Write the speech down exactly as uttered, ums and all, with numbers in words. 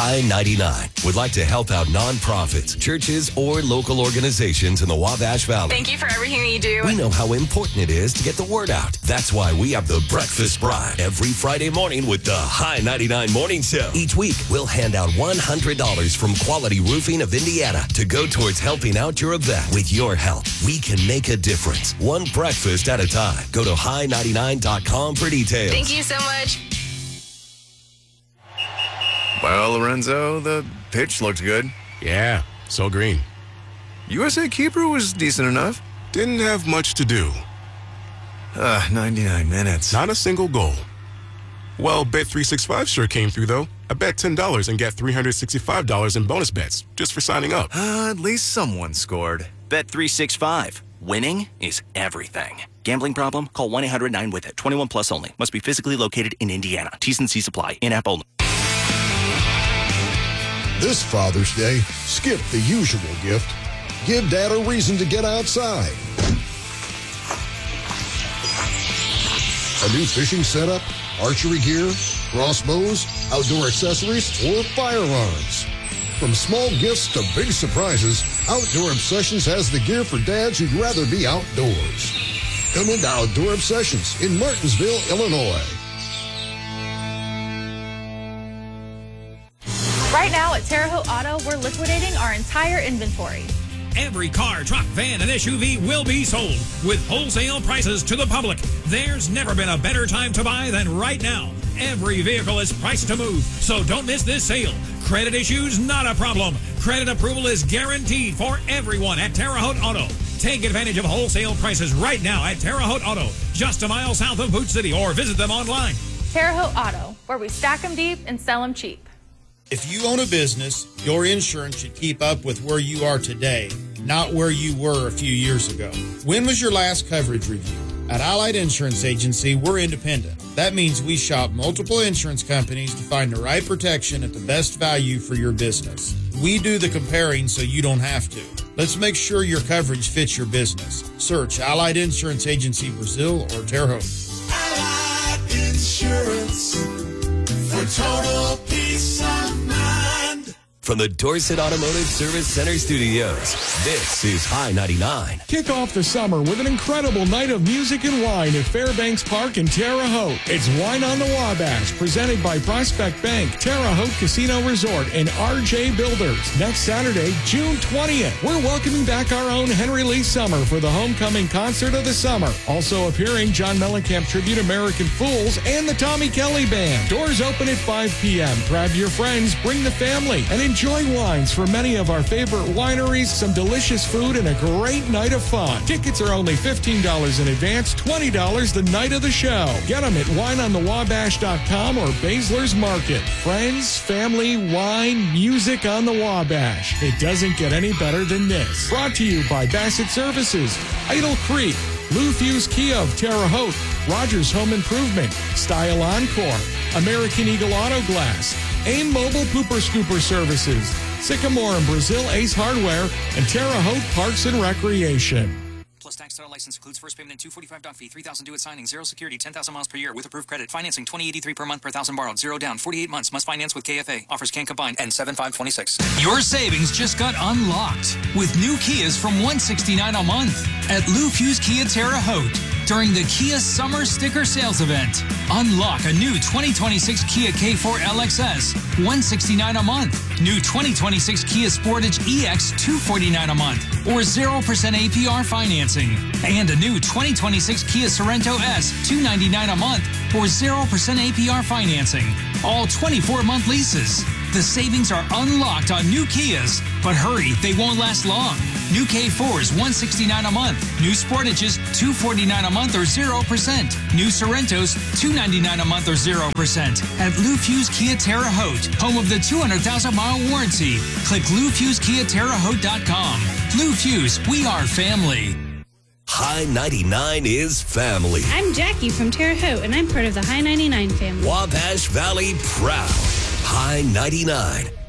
High ninety-nine would like to help out nonprofits, churches, or local organizations in the Wabash Valley. Thank you for everything that you do. We know how important it is to get the word out. That's why we have the Breakfast Bride every Friday morning with the High ninety-nine Morning Show. Each week, we'll hand out one hundred dollars from Quality Roofing of Indiana to go towards helping out your event. With your help, we can make a difference. One breakfast at a time. Go to high ninety-nine dot com for details. Thank you so much. Well, Lorenzo, the pitch looked good. Yeah, so green. U S A keeper was decent enough. Didn't have much to do. Uh, ninety-nine minutes. Not a single goal. Well, Bet three sixty-five sure came through, though. I bet ten dollars and get three hundred sixty-five dollars in bonus bets just for signing up. Uh, at least someone scored. Bet three sixty-five. Winning is everything. Gambling problem? Call one eight hundred nine with it. twenty-one plus only. Must be physically located in Indiana. T's and C's apply. In-app only. This Father's Day, skip the usual gift. Give Dad a reason to get outside. A new fishing setup, archery gear, crossbows, outdoor accessories, or firearms. From small gifts to big surprises, Outdoor Obsessions has the gear for dads who'd rather be outdoors. Come into Outdoor Obsessions in Martinsville, Illinois. Right now at Terre Haute Auto, we're liquidating our entire inventory. Every car, truck, van, and S U V will be sold with wholesale prices to the public. There's never been a better time to buy than right now. Every vehicle is priced to move, so don't miss this sale. Credit issues, not a problem. Credit approval is guaranteed for everyone at Terre Haute Auto. Take advantage of wholesale prices right now at Terre Haute Auto, just a mile south of Boot City, or visit them online. Terre Haute Auto, where we stack them deep and sell them cheap. If you own a business, your insurance should keep up with where you are today, not where you were a few years ago. When was your last coverage review? At Allied Insurance Agency, we're independent. That means we shop multiple insurance companies to find the right protection at the best value for your business. We do the comparing so you don't have to. Let's make sure your coverage fits your business. Search Allied Insurance Agency Brazil or Terre Haute. Allied Insurance for total peace of mind. From the Dorset Automotive Service Center Studios, this is High ninety-nine. Kick off the summer with an incredible night of music and wine at Fairbanks Park in Terre Haute. It's Wine on the Wabash, presented by Prospect Bank, Terre Haute Casino Resort, and R J Builders. Next Saturday, June twentieth, we're welcoming back our own Henry Lee Summer for the homecoming concert of the summer. Also appearing, John Mellencamp Tribute American Fools and the Tommy Kelly Band. Doors open at five p.m. Grab your friends, bring the family, and enjoy wines from many of our favorite wineries, some delicious food, and a great night of fun. Tickets are only fifteen dollars in advance, twenty dollars the night of the show. Get them at wine on the wabash dot com or Baszler's Market. Friends, family, wine, music on the Wabash. It doesn't get any better than this. Brought to you by Bassett Services, Idle Creek, Lou Fuse Kia of Terre Haute, Rogers Home Improvement, Style Encore, American Eagle Auto Glass, AIM Mobile Pooper Scooper Services, Sycamore and Brazil Ace Hardware, and Terre Haute Parks and Recreation. Plus tax title license includes first payment and two forty-five down fee, three thousand due at signing, zero security, ten thousand miles per year with approved credit. Financing twenty eighty-three per month per thousand borrowed, zero down, forty-eight months. Must finance with K F A. Offers can combine and seven five twenty-six. Your savings just got unlocked with new Kias from one hundred sixty-nine dollars a month at Lou Fuse Kia Terre Haute during the Kia Summer Sticker Sales Event. Unlock a new twenty twenty-six Kia K four L X S, one hundred sixty-nine dollars a month. New twenty twenty-six Kia Sportage E X, two hundred forty-nine dollars a month, or zero percent A P R financing. And a new twenty twenty-six Kia Sorento S, two hundred ninety-nine dollars a month, or zero percent A P R financing. All twenty-four month leases. The savings are unlocked on new Kias, but hurry, they won't last long. New K fours, one hundred sixty-nine dollars a month. New Sportages, two hundred forty-nine dollars a month or zero percent. New Sorrentos, two hundred ninety-nine dollars a month or zero percent. At Lou Fuse Kia Terre Haute, home of the two hundred thousand mile warranty. Click lou fuse kia terre haute dot com. Lou Fuse, we are family. High ninety-nine is family. I'm Jackie from Terre Haute, and I'm part of the High ninety-nine family. Wabash Valley proud. High ninety-nine.